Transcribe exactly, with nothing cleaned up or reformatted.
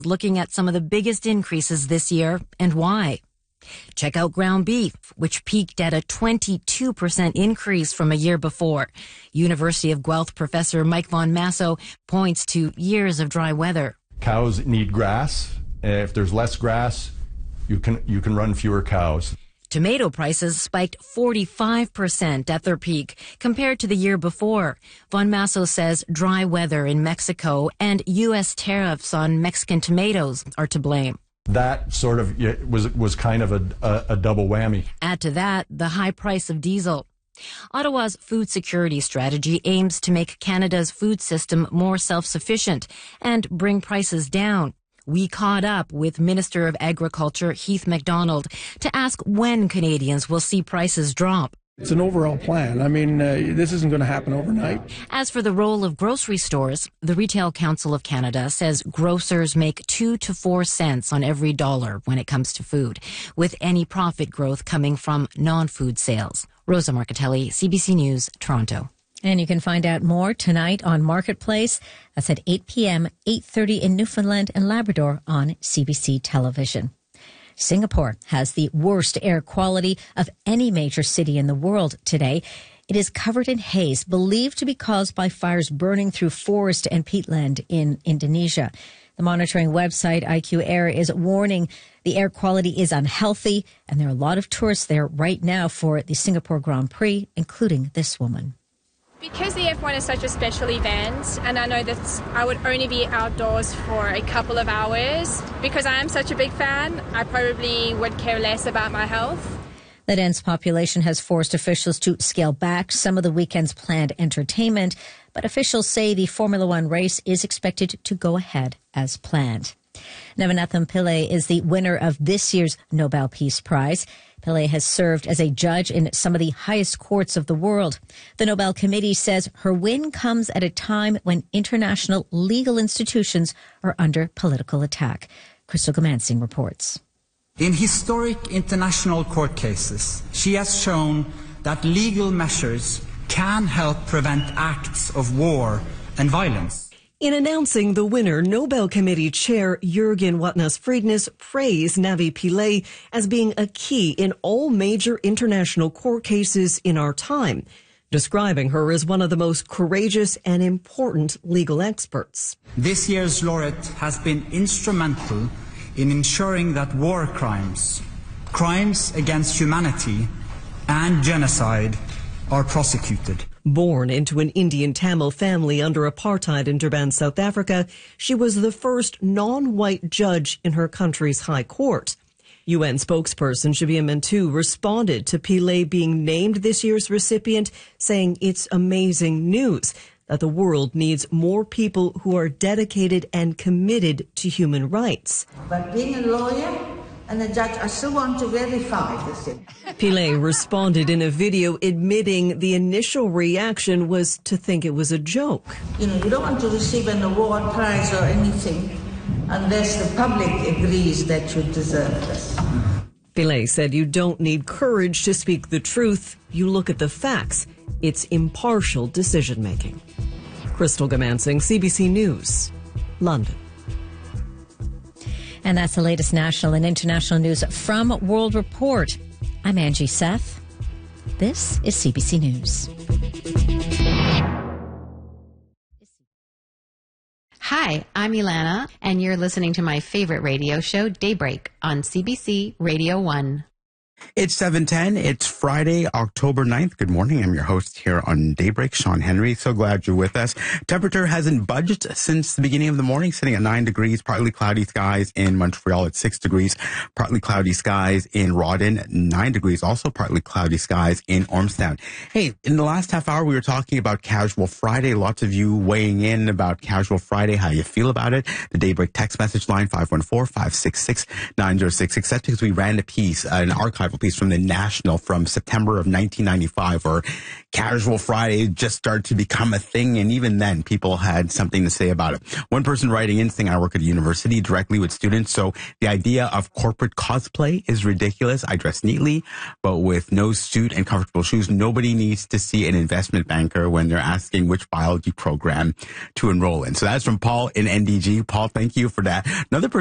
looking at some of the biggest increases this year and why. Check out ground beef, which peaked at a twenty-two percent increase from a year before. University of Guelph professor Mike Von Masso points to years of dry weather. Cows need grass. If there's less grass, you can you can run fewer cows. Tomato prices spiked forty-five percent at their peak compared to the year before. Von Masso says dry weather in Mexico and U S tariffs on Mexican tomatoes are to blame. That sort of was was kind of a, a, a double whammy. Add to that the high price of diesel. Ottawa's food security strategy aims to make Canada's food system more self-sufficient and bring prices down. We caught up with Minister of Agriculture Heath MacDonald to ask when Canadians will see prices drop. It's an overall plan. I mean, uh, this isn't going to happen overnight. As for the role of grocery stores, the Retail Council of Canada says grocers make two to four cents on every dollar when it comes to food, with any profit growth coming from non-food sales. Rosa Marcatelli, C B C News, Toronto. And you can find out more tonight on Marketplace. That's at eight p.m., eight thirty in Newfoundland and Labrador on C B C Television. Singapore has the worst air quality of any major city in the world today. It is covered in haze, believed to be caused by fires burning through forest and peatland in Indonesia. The monitoring website I Q Air is warning the air quality is unhealthy, and there are a lot of tourists there right now for the Singapore Grand Prix, including this woman. Because the F one is such a special event, and I know that I would only be outdoors for a couple of hours, because I am such a big fan, I probably would care less about my health. The dense population has forced officials to scale back some of the weekend's planned entertainment, but officials say the Formula One race is expected to go ahead as planned. Nevanathan Pillay is the winner of this year's Nobel Peace Prize. Pillay has served as a judge in some of the highest courts of the world. The Nobel Committee says her win comes at a time when international legal institutions are under political attack. Crystal Gamansing reports. In historic international court cases, she has shown that legal measures can help prevent acts of war and violence. In announcing the winner, Nobel Committee Chair Jürgen Watnas-Friednes praised Navi Pillay as being a key in all major international court cases in our time, describing her as one of the most courageous and important legal experts. This year's laureate has been instrumental in ensuring that war crimes, crimes against humanity, and genocide are prosecuted. Born into an Indian Tamil family under apartheid in Durban, South Africa, she was the first non-white judge in her country's high court. U N spokesperson Shabia Mantou responded to Pillay being named this year's recipient, saying it's amazing news that the world needs more people who are dedicated and committed to human rights. But being a lawyer and a judge, I still want to verify this thing. Pillay responded in a video admitting the initial reaction was to think it was a joke. You know, you don't want to receive an award, prize or anything unless the public agrees that you deserve this. Pillay said you don't need courage to speak the truth. You look at the facts. It's impartial decision-making. Crystal Gamansing, C B C News, London. And that's the latest national and international news from World Report. I'm Angie Seth. This is C B C News. Hi, I'm Ilana, and you're listening to my favorite radio show, Daybreak, on C B C Radio one. It's seven ten. It's Friday, October ninth. Good morning. I'm your host here on Daybreak, Sean Henry. So glad you're with us. Temperature hasn't budged since the beginning of the morning, sitting at nine degrees, partly cloudy skies in Montreal at six degrees, partly cloudy skies in Rawdon, nine degrees, also partly cloudy skies in Ormstown. Hey, in the last half hour, we were talking about Casual Friday. Lots of you weighing in about Casual Friday, how you feel about it. The Daybreak text message line, five one four, five six six, nine zero six six. That's because we ran a piece, uh, an archive archival piece from the National from September of nineteen ninety-five, where Casual Friday just started to become a thing, and even then, people had something to say about it. One person writing in saying, I work at a university directly with students, so the idea of corporate cosplay is ridiculous. I dress neatly, but with no suit and comfortable shoes. Nobody needs to see an investment banker when they're asking which biology program to enroll in. So that's from Paul in N D G. Paul, thank you for that. Another person